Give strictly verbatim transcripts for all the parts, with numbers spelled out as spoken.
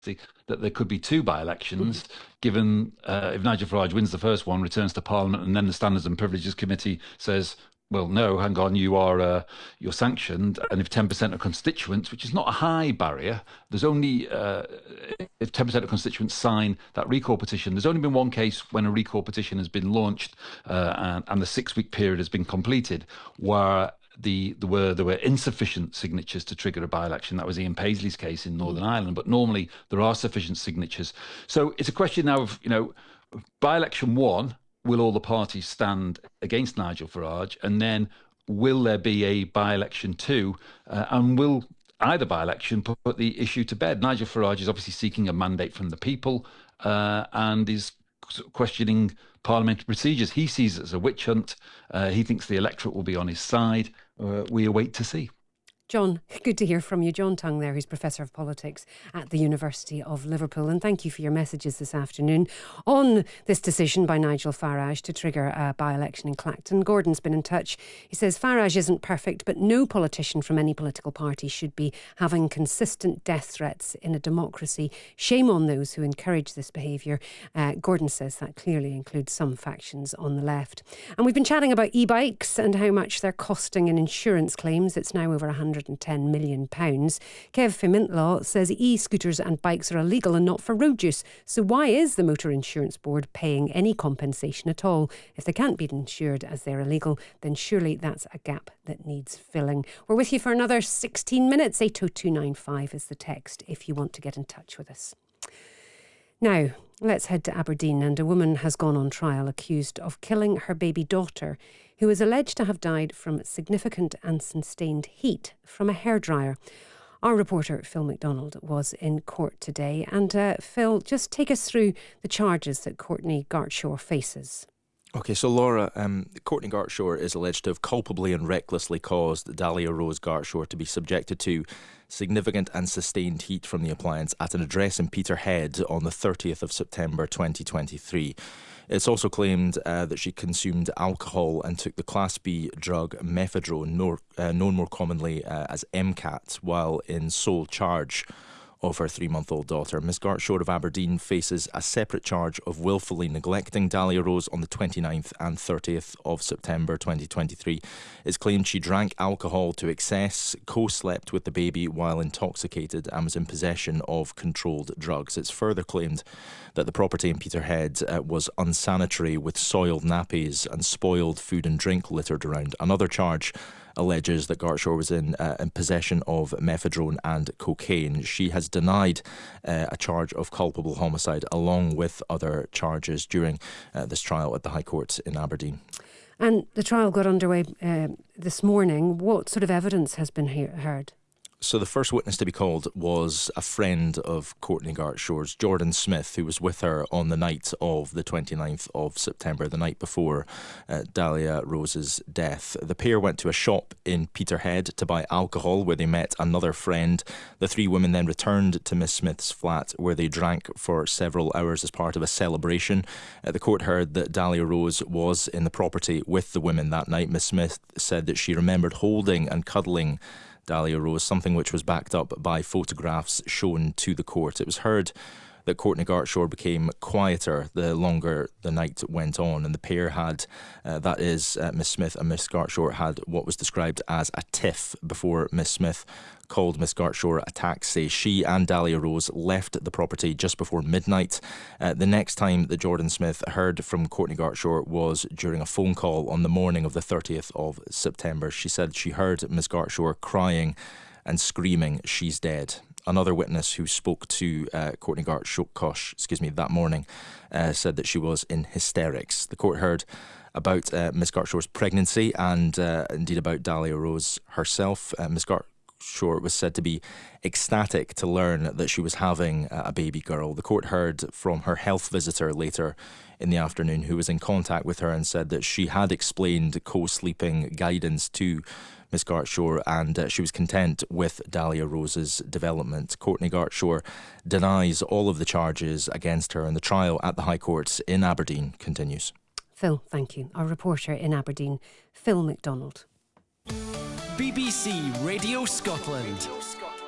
that there could be two by-elections, given uh, if Nigel Farage wins the first one, returns to Parliament, and then the Standards and Privileges Committee says, well, no, hang on, you are uh, you're sanctioned, and if ten percent of constituents, which is not a high barrier, there's only uh, if ten percent of constituents sign that recall petition. There's only been one case when a recall petition has been launched uh, and, and the six-week period has been completed, where the there were there were insufficient signatures to trigger a by-election. That was Ian Paisley's case in Northern Ireland, but normally there are sufficient signatures. So it's a question now of, you know, by-election one, will all the parties stand against Nigel Farage? And then will there be a by-election two? Uh, and will either by-election put, put the issue to bed? Nigel Farage is obviously seeking a mandate from the people uh, and is questioning parliamentary procedures. He sees it as a witch hunt. Uh, he thinks the electorate will be on his side. Uh, we await to see. John, good to hear from you. John Tongue there, who's Professor of Politics at the University of Liverpool. And thank you for your messages this afternoon on this decision by Nigel Farage to trigger a by-election in Clacton. Gordon's been in touch. He says Farage isn't perfect, but no politician from any political party should be having consistent death threats in a democracy. Shame on those who encourage this behaviour. Uh, Gordon says that clearly includes some factions on the left. And we've been chatting about e-bikes and how much they're costing in insurance claims. It's now over one hundred ten million pounds. Kev Fimintlaw says e-scooters and bikes are illegal and not for road use. So why is the Motor Insurance Board paying any compensation at all? If they can't be insured as they're illegal, then surely that's a gap that needs filling. We're with you for another sixteen minutes. eight oh two nine five is the text if you want to get in touch with us. Now, let's head to Aberdeen, and a woman has gone on trial accused of killing her baby daughter, who is alleged to have died from significant and sustained heat from a hairdryer. Our reporter, Phil McDonald, was in court today. And uh, Phil, just take us through the charges that Courtney Gartshaw faces. OK, so Laura, um, Courtney Gartshaw is alleged to have culpably and recklessly caused Dahlia Rose Gartshaw to be subjected to significant and sustained heat from the appliance at an address in Peterhead on the thirtieth of September twenty twenty-three. It's also claimed uh, that she consumed alcohol and took the Class B drug mephedrone, nor, uh, known more commonly uh, as M CAT, while in sole charge of her three-month-old daughter. Miss Gartshaw of Aberdeen faces a separate charge of willfully neglecting Dahlia Rose on the twenty-ninth and thirtieth of September twenty twenty-three. It's claimed she drank alcohol to excess, co-slept with the baby while intoxicated, and was in possession of controlled drugs. It's further claimed that the property in Peterhead uh, was unsanitary, with soiled nappies and spoiled food and drink littered around. Another charge alleges that Gartshaw was in, uh, in possession of mephedrone and cocaine. She has denied uh, a charge of culpable homicide along with other charges during uh, this trial at the High Court in Aberdeen. And the trial got underway uh, this morning. What sort of evidence has been he- heard? So the first witness to be called was a friend of Courtney Gartshaw's, Jordan Smith, who was with her on the night of the twenty-ninth of September, the night before uh, Dahlia Rose's death. The pair went to a shop in Peterhead to buy alcohol, where they met another friend. The three women then returned to Miss Smith's flat, where they drank for several hours as part of a celebration. Uh, the court heard that Dahlia Rose was in the property with the women that night. Miss Smith said that she remembered holding and cuddling Dahlia Rose, something which was backed up by photographs shown to the court. It was heard that Courtney Gartshaw became quieter the longer the night went on, and the pair had, uh, that is, uh, Miss Smith and Miss Gartshaw, had what was described as a tiff before Miss Smith called Miss Gartshaw a taxi. She and Dahlia Rose left the property just before midnight. Uh, the next time that Jordan Smith heard from Courtney Gartshaw was during a phone call on the morning of the thirtieth of September. She said she heard Miss Gartshaw crying and screaming, "She's dead." Another witness who spoke to uh, Courtney Gartshaw, excuse me, that morning, uh, said that she was in hysterics. The court heard about uh, Miss Gartshaw's pregnancy and uh, indeed about Dahlia Rose herself. Uh, Miss Gartshaw was said to be ecstatic to learn that she was having a baby girl. The court heard from her health visitor later in the afternoon, who was in contact with her and said that she had explained co-sleeping guidance to Miss Gartshaw, and uh, she was content with Dahlia Rose's development. Courtney Gartshaw denies all of the charges against her, and the trial at the High Court in Aberdeen continues. Phil, thank you. Our reporter in Aberdeen, Phil McDonald. B B C Radio Scotland.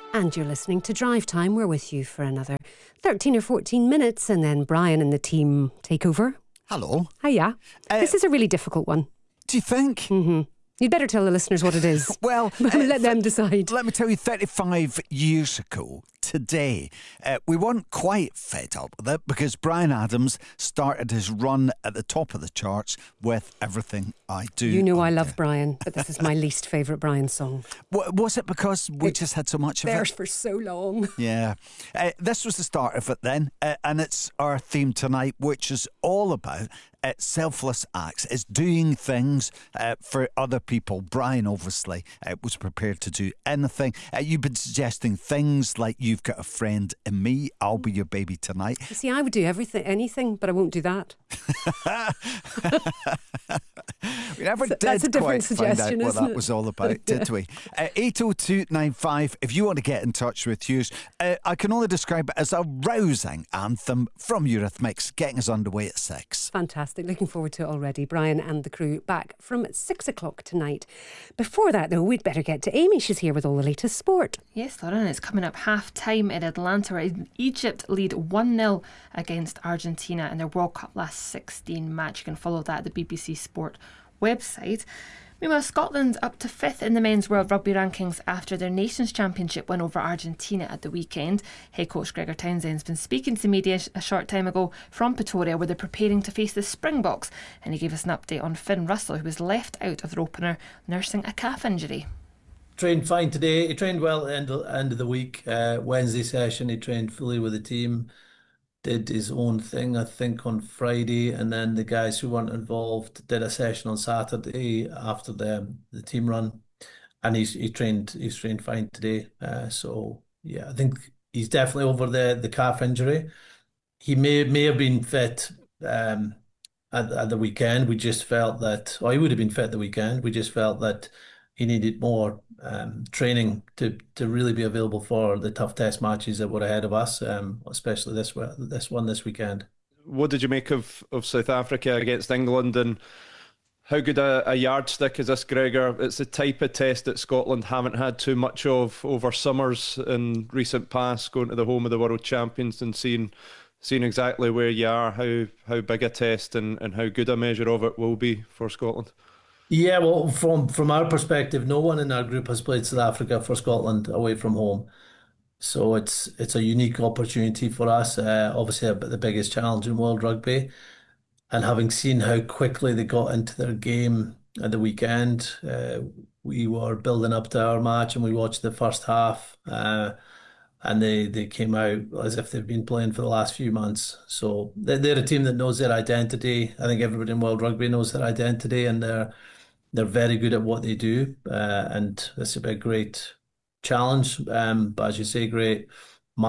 And you're listening to Drive Time. We're with you for another thirteen or fourteen minutes, and then Brian and the team take over. Hello. Hiya. Uh, this is a really difficult one. Do you think? Mm-hmm. You'd better tell the listeners what it is. Well, let uh, them decide. Let me tell you, thirty-five years ago today, uh, we weren't quite fed up with it because Bryan Adams started his run at the top of the charts with Everything I Do. You know I love Brian, but this is my least favourite Brian song. W- was it because we it, just had so much of there it? for so long. Yeah. Uh, this was the start of it then, uh, and it's our theme tonight, which is all about uh, selfless acts. It's doing things uh, for other people. Brian obviously uh, was prepared to do anything. Uh, you've been suggesting things like you've got a friend in me, I'll be your baby tonight. You see, I would do everything, anything, but I won't do that. We never so did that's a quite suggestion, find out what that it? was all about, did we? Uh, eight oh two nine five, if you want to get in touch with Hughes, uh, I can only describe it as a rousing anthem from Eurythmics, getting us underway at six. Fantastic. Looking forward to it already. Brian and the crew back from six o'clock tonight. Before that, though, we'd better get to Amy. She's here with all the latest sport. Yes, Lauren, it's coming up half time in Atlanta where Egypt lead one nil against Argentina in their World Cup last sixteen match. You can follow that at the B B C Sport website. Meanwhile, Scotland up to fifth in the men's World Rugby rankings after their Nations Championship win over Argentina at the weekend. Head coach Gregor Townsend's been speaking to media a short time ago from Pretoria where they're preparing to face the Springboks, and he gave us an update on Finn Russell, who was left out of their opener nursing a calf injury. Trained fine today. He trained well at the end of, end of the week. Uh, Wednesday session, he trained fully with the team. Did his own thing, I think, on Friday, and then the guys who weren't involved did a session on Saturday after the the team run, and he's he trained he's trained fine today. Uh, so yeah, I think he's definitely over the the calf injury. He may may have been fit um, at at the weekend. We just felt that, or he would have been fit the weekend. We just felt that he needed more um, training to, to really be available for the tough test matches that were ahead of us, um, especially this this one this weekend. What did you make of, of South Africa against England, and how good a, a yardstick is this, Gregor? It's the type of test that Scotland haven't had too much of over summers in recent past, going to the home of the world champions and seeing seeing exactly where you are, how how big a test and, and how good a measure of it will be for Scotland. Yeah, well, from from our perspective, no one in our group has played South Africa for Scotland away from home. So it's it's a unique opportunity for us, uh, obviously the biggest challenge in world rugby. And having seen how quickly they got into their game at the weekend, uh, we were building up to our match and we watched the first half uh, and they, they came out as if they've been playing for the last few months. So they're, they're a team that knows their identity. I think everybody in world rugby knows their identity, and they're They're very good at what they do, uh, and this will be a great challenge. Um, but as you say, great